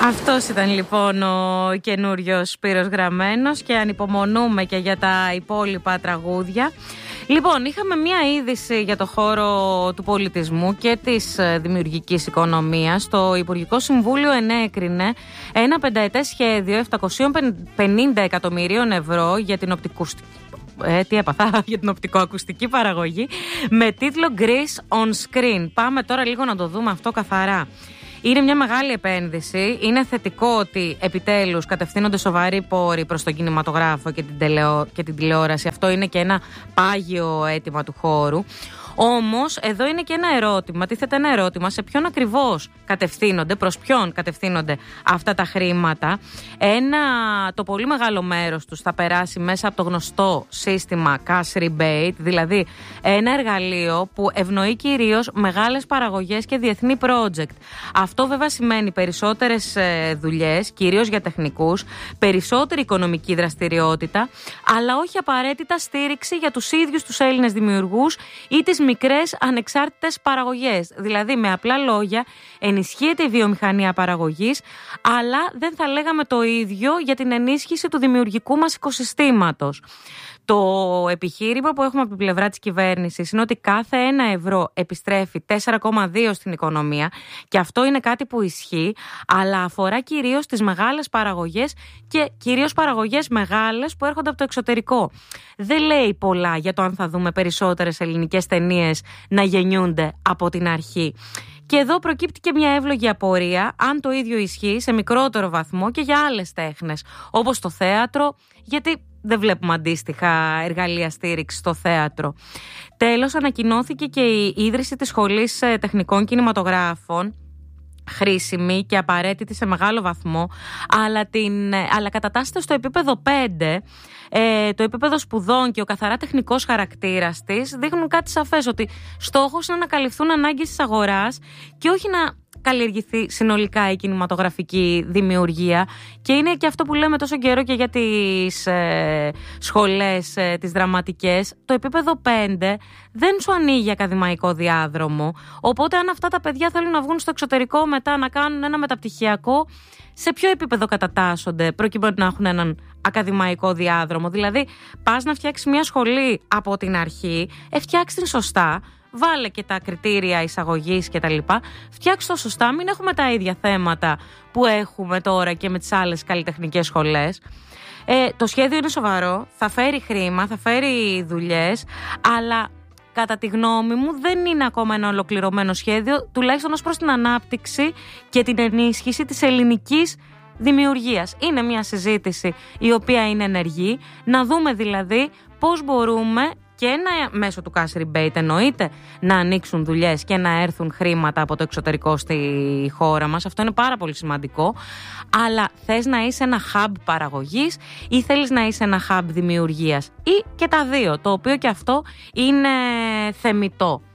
Αυτός ήταν λοιπόν ο καινούριος Σπύρος Γραμμένος και ανυπομονούμε και για τα υπόλοιπα τραγούδια. Λοιπόν, είχαμε μία είδηση για το χώρο του πολιτισμού και της δημιουργικής οικονομίας. Το Υπουργικό Συμβούλιο ενέκρινε ένα πενταετές σχέδιο 750 εκατομμυρίων ευρώ για την για την οπτικοακουστική παραγωγή με τίτλο Greece on Screen. Πάμε τώρα λίγο να το δούμε αυτό καθαρά. Είναι μια μεγάλη επένδυση. Είναι θετικό ότι επιτέλους κατευθύνονται σοβαροί πόροι προς τον κινηματογράφο και την τηλεόραση. Αυτό είναι και ένα πάγιο αίτημα του χώρου. Όμως εδώ είναι και ένα ερώτημα, τίθεται ένα ερώτημα σε ποιον ακριβώς κατευθύνονται, προς ποιον κατευθύνονται αυτά τα χρήματα. Το πολύ μεγάλο μέρος τους θα περάσει μέσα από το γνωστό σύστημα cash rebate, δηλαδή ένα εργαλείο που ευνοεί κυρίως μεγάλες παραγωγές και διεθνή project. Αυτό βέβαια σημαίνει περισσότερες δουλειές, κυρίως για τεχνικούς, περισσότερη οικονομική δραστηριότητα, αλλά όχι απαραίτητα στήριξη για τους ίδιους τους Έλληνες δημιουργούς ή τις μικρές ανεξάρτητες παραγωγές. Δηλαδή, με απλά λόγια, ενισχύεται η βιομηχανία παραγωγής, αλλά δεν θα λέγαμε το ίδιο για την ενίσχυση του δημιουργικού μας οικοσυστήματος. Το επιχείρημα που έχουμε από την πλευρά της κυβέρνησης είναι ότι κάθε 1 ευρώ επιστρέφει 4,2 στην οικονομία και αυτό είναι κάτι που ισχύει, αλλά αφορά κυρίως τις μεγάλες παραγωγές και κυρίως παραγωγές μεγάλες που έρχονται από το εξωτερικό. Δεν λέει πολλά για το αν θα δούμε περισσότερες ελληνικές ταινίες να γεννιούνται από την αρχή. Και εδώ προκύπτει και μια εύλογη απορία αν το ίδιο ισχύει σε μικρότερο βαθμό και για άλλες τέχνες, όπως το θέατρο, γιατί δεν βλέπουμε αντίστοιχα εργαλεία στήριξη στο θέατρο. Τέλος, ανακοινώθηκε και η ίδρυση της Σχολής Τεχνικών Κινηματογράφων, χρήσιμη και απαραίτητη σε μεγάλο βαθμό, αλλά κατατάσσεται στο επίπεδο 5. Το επίπεδο σπουδών και ο καθαρά τεχνικός χαρακτήρας της δείχνουν κάτι σαφές, ότι στόχος είναι να καλυφθούν ανάγκες της αγοράς και όχι να καλλιεργηθεί συνολικά η κινηματογραφική δημιουργία. Και είναι και αυτό που λέμε τόσο καιρό και για τις σχολές, τις δραματικές. Το επίπεδο 5 δεν σου ανοίγει ακαδημαϊκό διάδρομο. Οπότε αν αυτά τα παιδιά θέλουν να βγουν στο εξωτερικό μετά να κάνουν ένα μεταπτυχιακό, σε ποιο επίπεδο κατατάσσονται προκειμένου να έχουν έναν ακαδημαϊκό διάδρομο? Δηλαδή, πας να φτιάξεις μια σχολή από την αρχή, φτιάξεις την σωστά, βάλε και τα κριτήρια εισαγωγής και τα λοιπά, φτιάξτε το σωστά, μην έχουμε τα ίδια θέματα που έχουμε τώρα και με τις άλλες καλλιτεχνικές σχολές. Το σχέδιο είναι σοβαρό, θα φέρει χρήμα, θα φέρει δουλειές, αλλά κατά τη γνώμη μου δεν είναι ακόμα ένα ολοκληρωμένο σχέδιο, τουλάχιστον ως προς την ανάπτυξη και την ενίσχυση της ελληνικής δημιουργίας. Είναι μια συζήτηση η οποία είναι ενεργή, να δούμε δηλαδή πώς μπορούμε και μέσω του cash rebate εννοείται να ανοίξουν δουλειές και να έρθουν χρήματα από το εξωτερικό στη χώρα μας. Αυτό είναι πάρα πολύ σημαντικό. Αλλά θες να είσαι ένα hub παραγωγής ή θέλεις να είσαι ένα hub δημιουργίας, ή και τα δύο, το οποίο και αυτό είναι θεμιτό.